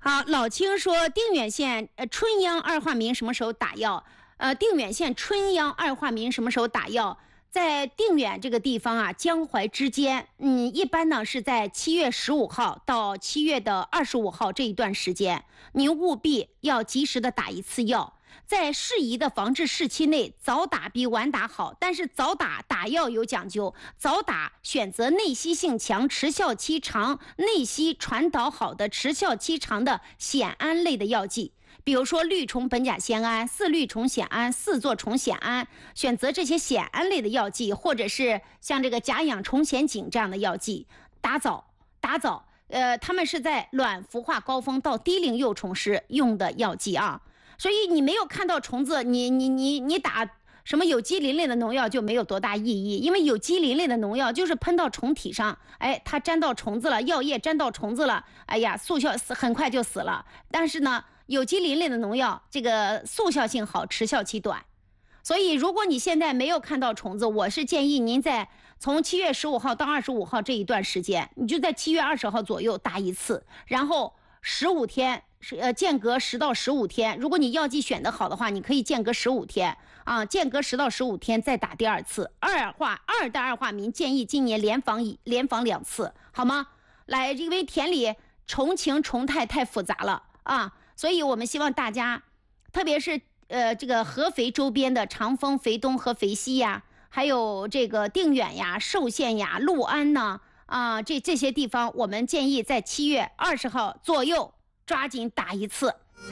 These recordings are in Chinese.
好，老青说定远县春秧二化民什么时候打药？定远县春秧二化民什么时候打药？在定远这个地方啊，江淮之间，一般呢是在7月15号到7月的25号这一段时间，您务必要及时的打一次药。在适宜的防治时期内，早打比晚打好，但是早打药有讲究，早打选择内吸性强、持效期长、内吸传导好的、持效期长的酰胺类的药剂，比如说绿虫苯甲酰胺、4氯虫酰胺、4唑虫酰胺，选择这些酰胺类的药剂，或者是像这个甲氧虫酰景这样的药剂，打早。他们是在卵孵化高峰到低龄幼虫时用的药剂啊。所以你没有看到虫子，你打什么有机磷类的农药就没有多大意义，因为有机磷类的农药就是喷到虫体上，它沾到虫子了，药液沾到虫子了，速效很快就死了。但是呢，有机磷类的农药这个速效性好，持效期短。所以如果你现在没有看到虫子，我是建议您在从7月15号到25号这一段时间，你就在7月20号左右打一次，然后15天。间隔10到15天，如果你药剂选得好的话，你可以间隔15天啊，间隔10到15天再打第二次。二代二化民建议今年连防2次，好吗？来，因为田里虫情虫态太复杂了啊，所以我们希望大家，特别是这个合肥周边的长丰、肥东和肥西呀，还有这个定远呀、寿县呀、六安呢这些地方，我们建议在7月20号左右。抓紧打一次。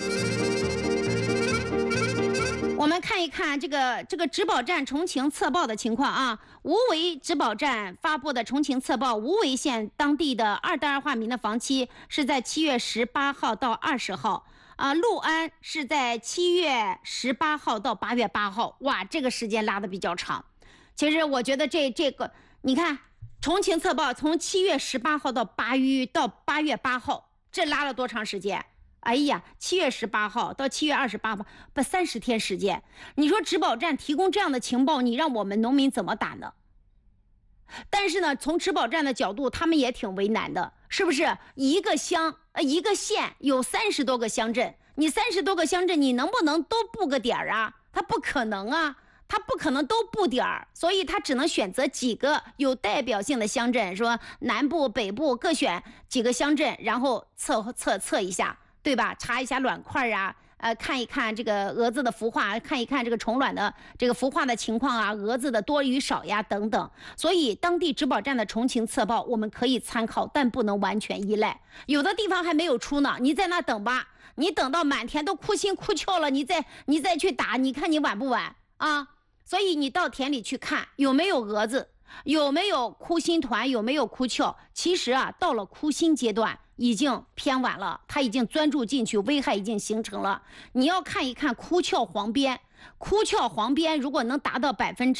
我们看一看这个植保站重情测报的情况啊。无为植保站发布的重情测报，无为县当地的2代二化民的房期是在7月18号到20号啊，六安是在7月18号到8月8号。哇，这个时间拉得比较长。其实我觉得这个你看重情测报从7月18号到8月8号。这拉了多长时间？哎呀，7月18号到7月28号，不30天时间。你说植保站提供这样的情报，你让我们农民怎么打呢？但是呢，从植保站的角度，他们也挺为难的，是不是？一个县有30多个乡镇，你30多个乡镇，你能不能都布个点啊？他不可能啊。他不可能都布点儿，所以他只能选择几个有代表性的乡镇，说南部、北部各选几个乡镇，然后测一下，对吧？查一下卵块啊，看一看这个蛾子的孵化，看一看这个虫卵的这个孵化的情况啊，蛾子的多与少呀等等。所以当地植保站的重情测报我们可以参考，但不能完全依赖。有的地方还没有出呢，你在那等吧，你等到满田都哭心哭窍了，你再去打，你看你晚不晚啊？所以你到田里去看有没有蛾子，有没有枯心团，有没有枯鞘。其实啊，到了枯心阶段已经偏晚了，它已经钻注进去，危害已经形成了。你要看一看枯鞘黄边，枯鞘黄边如果能达到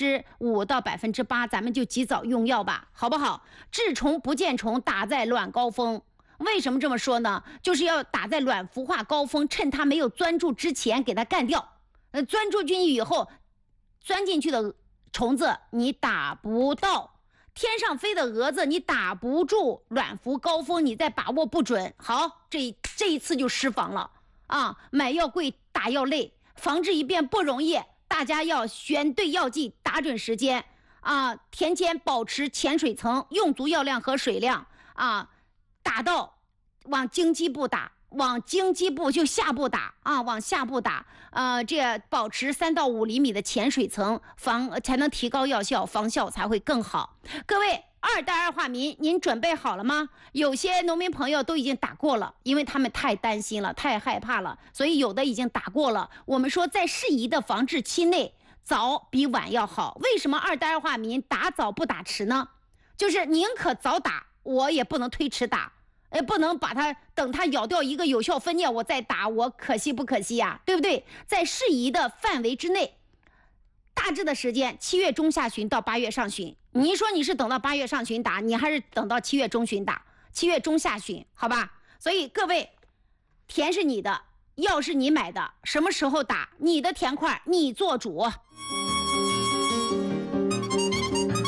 5%到8%，咱们就及早用药吧，好不好？治虫不见虫，打在卵高峰。为什么这么说呢？就是要打在卵孵化高峰，趁它没有钻注之前给它干掉。钻注进去以后，钻进去的虫子你打不到，天上飞的蛾子你打不住，卵孵高峰你再把握不准，好，这一次就失防了啊！买药贵，打药累，防治一遍不容易，大家要选对药剂，打准时间啊！田间保持浅水层，用足药量和水量啊，打到往经基部打。往经基部就下部打啊，往下部打，这保持3到5厘米的浅水层，才能提高药效，防效才会更好。各位2代二化民，您准备好了吗？有些农民朋友都已经打过了，因为他们太担心了，太害怕了，所以有的已经打过了。我们说在适宜的防治期内，早比晚要好。为什么2代二化民打早不打迟呢？就是宁可早打，我也不能推迟打。不能把它等它咬掉一个有效分蘖我再打，我可惜不可惜呀？对不对？在适宜的范围之内，大致的时间7月中下旬到8月上旬。你说你是等到8月上旬打，你还是等到7月中旬打？7月中下旬，好吧？所以各位，田是你的，药是你买的，什么时候打？你的田块你做主。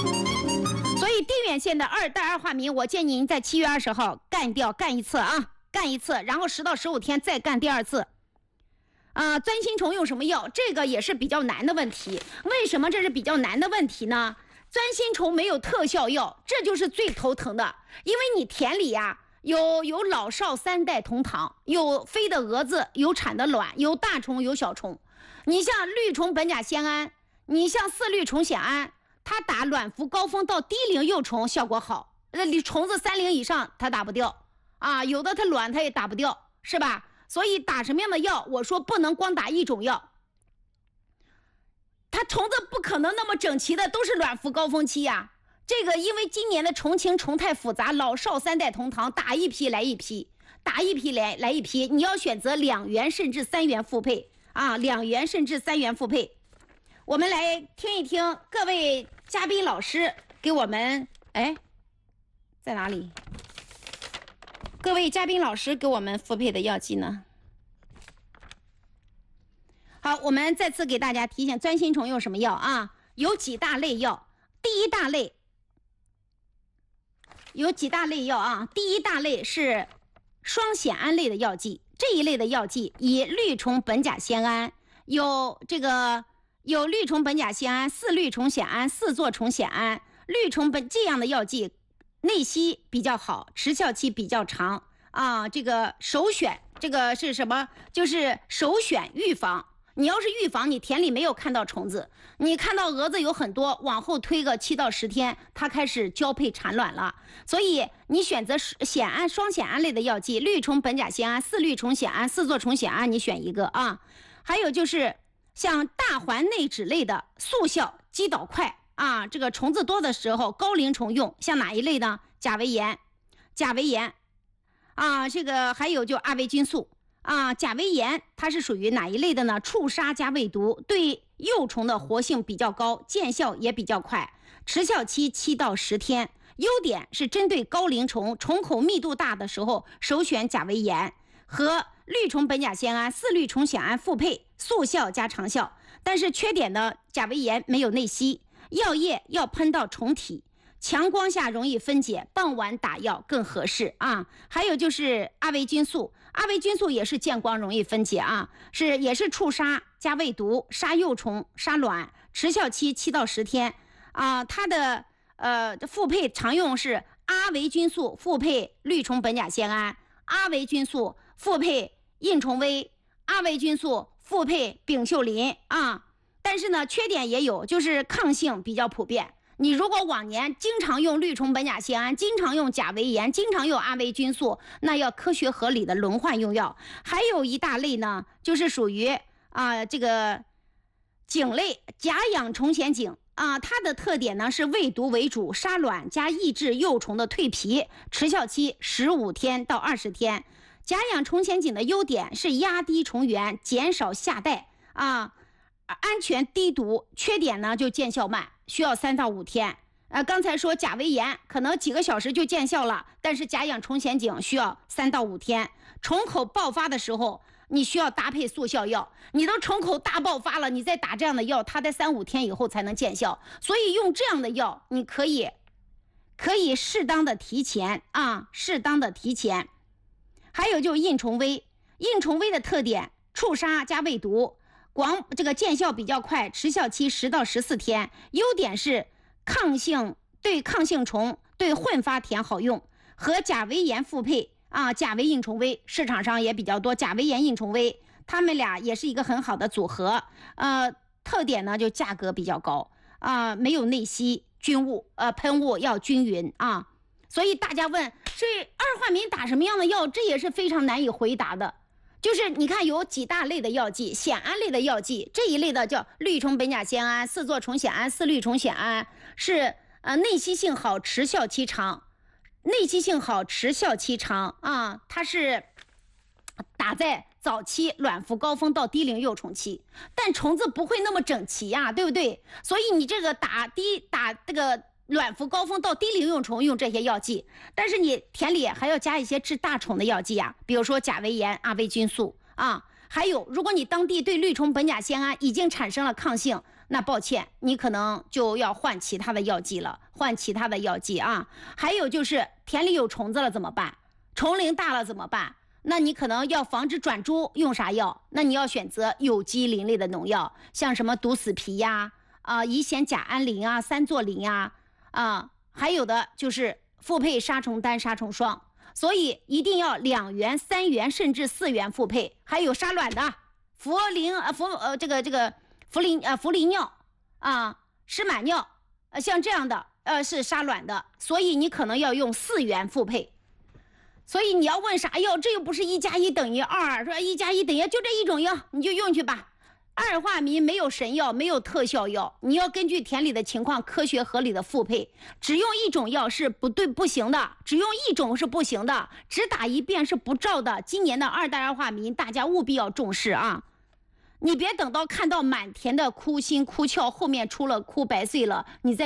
所以定远县的2代二化民，我建议您在7月20号干一次啊。 干一次，然后10到15天再干第2次。钻心虫用什么药？这个也是比较难的问题。为什么这是比较难的问题呢？钻心虫没有特效药，这就是最头疼的。因为你田里呀，有老少3代同堂，有飞的蛾子，有产的卵，有大虫，有小虫。你像绿虫苯甲酰胺，你像4氯虫酰胺，它打卵伏高峰到低龄幼虫效果好，虫子3龄以上它打不掉啊，有的它卵它也打不掉，是吧？所以打什么样的药，我说不能光打一种药，它虫子不可能那么整齐的都是卵伏高峰期呀。这个因为今年的虫情虫态复杂，老少3代同堂，打一批来一批，打一批来一批，你要选择2元甚至3元复配啊，2元甚至3元复配。我们来听一听各位嘉宾老师给我们，在哪里？各位嘉宾老师给我们复配的药剂呢？好，我们再次给大家提醒，钻心虫用什么药啊？有几大类药。第一大类有几大类药啊？第一大类是双酰胺类的药剂，这一类的药剂以绿虫苯甲酰胺，有绿虫苯甲酰胺、4氯虫酰胺、4唑虫酰胺、绿虫这样的药剂。内吸比较好，持效期比较长啊。这个首选，这个是什么？就是首选预防。你要是预防，你田里没有看到虫子，你看到蛾子有很多，往后推个7到10天，它开始交配产卵了。所以你选择双酰胺类的药剂，绿虫苯甲酰胺、4氯虫酰胺、4唑虫酰胺，你选一个啊。还有就是像大环内酯类的速效击倒快。这个虫子多的时候，高龄虫用，像哪一类呢？甲维炎这个还有就阿维菌素甲维炎它是属于哪一类的呢？触杀加胃毒，对幼虫的活性比较高，见效也比较快，持效期7到10天。优点是针对高龄虫，虫口密度大的时候，首选甲维炎和绿虫苯甲酰胺、4氯虫酰胺复配，速效加长效。但是缺点呢，甲维炎没有内吸。药液要喷到虫体，强光下容易分解，傍晚打药更合适啊。还有就是阿维菌素，阿维菌素也是见光容易分解啊，也是触杀加胃毒，杀幼虫、杀卵，持效期7到10天啊。它的复配常用是阿维菌素复配绿虫苯甲酰胺，阿维菌素复配印虫威，阿维菌素复配丙秀林啊。但是呢，缺点也有，就是抗性比较普遍。你如果往年经常用绿虫苯甲酰胺，经常用甲维炎，经常用阿维菌素，那要科学合理的轮换用药。还有一大类呢，就是属于这个颈类甲氧虫酰景它的特点呢是胃毒为主，杀卵加抑制幼虫的蜕皮，持效期15天到20天。甲氧虫酰景的优点是压低虫源，减少下带安全低毒，缺点呢就见效慢，需要3到5天。刚才说甲维炎可能几个小时就见效了，但是甲氧虫酰景需要3到5天。虫口爆发的时候，你需要搭配速效药。你的虫口大爆发了，你再打这样的药，它在3、5天以后才能见效。所以用这样的药，你可以适当的提前适当的提前。还有就是印虫威，印虫威的特点，触杀加胃毒。这个见效比较快，持效期10到14天。优点是对抗性虫、对混发田好用，和甲维炎复配甲维印虫威市场上也比较多，甲维炎印虫威它们俩也是一个很好的组合。特点呢就价格比较高没有内吸，喷雾要均匀所以大家问这二化醚打什么样的药，这也是非常难以回答的。就是你看有几大类的药剂，酰胺类的药剂，这一类的叫绿虫苯甲酰胺、4唑虫酰胺、4氯虫酰胺，是内吸性好，持效期长。它是打在早期卵伏高峰到低龄幼虫期，但虫子不会那么整齐对不对？所以你这个打这个卵伏高峰到低龄幼虫用这些药剂，但是你田里还要加一些治大虫的药剂比如说甲维炎、阿维菌素还有如果你当地对绿虫苯甲酰胺已经产生了抗性，那抱歉，你可能就要换其他的药剂了，还有就是田里有虫子了怎么办？虫龄大了怎么办？ 那你可能要防止转株，用啥药？那你要选择有机磷类的农药，像什么毒死皮呀、乙酰甲胺磷啊、三唑磷呀、还有的就是复配杀虫丹、杀虫霜。所以一定要2元、3元甚至4元复配，还有杀卵的氟磷尿湿螨尿像这样的是杀卵的，所以你可能要用4元复配。所以你要问啥药，这又不是1+1等于2，说1+1等于就这一种药你就用去吧。二化醚没有神药，没有特效药，你要根据田里的情况科学合理的复配。只用一种药是不行的，只用一种是不行的，只打一遍是不照的。今年的2代二化醚大家务必要重视啊！你别等到看到满田的枯心枯鞘，后面出了枯白穗了，你再